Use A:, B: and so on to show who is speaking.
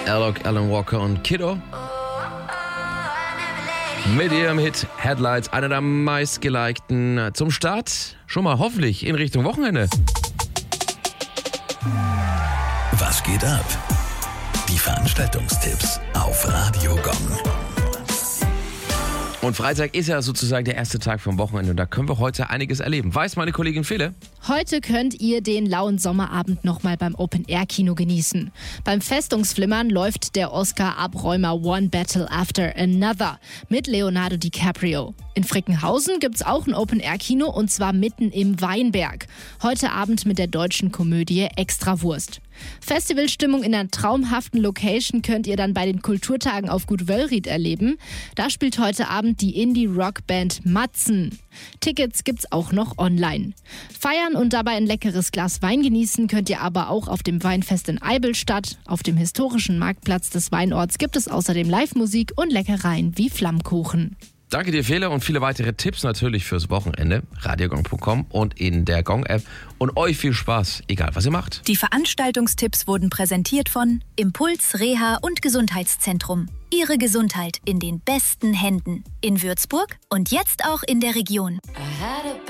A: Alan Walker und Kiddo. Mit ihrem Hit Headlights, einer der meistgelikten zum Start. Schon mal hoffentlich in Richtung Wochenende.
B: Was geht ab? Die Veranstaltungstipps auf Radio Gong.
A: Und Freitag ist ja sozusagen der erste Tag vom Wochenende und da können wir heute einiges erleben. Weiß meine Kollegin Fele?
C: Heute könnt ihr den lauen Sommerabend nochmal beim Open-Air-Kino genießen. Beim Festungsflimmern läuft der Oscar-Abräumer One Battle After Another mit Leonardo DiCaprio. In Frickenhausen gibt's auch ein Open-Air-Kino und zwar mitten im Weinberg. Heute Abend mit der deutschen Komödie Extrawurst. Festivalstimmung in einer traumhaften Location könnt ihr dann bei den Kulturtagen auf Gut Wöllried erleben. Da spielt heute Abend die Indie-Rock-Band Matzen. Tickets gibt's auch noch online. Feiern und dabei ein leckeres Glas Wein genießen könnt ihr aber auch auf dem Weinfest in Eibelstadt. Auf dem historischen Marktplatz des Weinorts gibt es außerdem Live-Musik und Leckereien wie Flammkuchen.
A: Danke dir, Fele, und viele weitere Tipps natürlich fürs Wochenende. radiogong.com und in der Gong-App. Und euch viel Spaß, egal was ihr macht.
D: Die Veranstaltungstipps wurden präsentiert von Impuls Reha und Gesundheitszentrum. Ihre Gesundheit in den besten Händen. In Würzburg und jetzt auch in der Region.